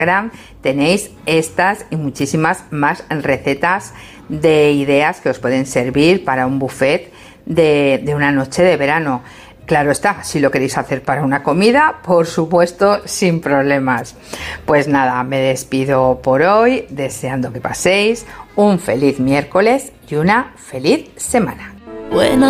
tenéis estas y muchísimas más recetas de ideas que os pueden servir para un buffet de una noche de verano. Claro está, si lo queréis hacer para una comida, por supuesto, sin problemas. Pues nada, me despido por hoy, deseando que paséis un feliz miércoles y una feliz semana.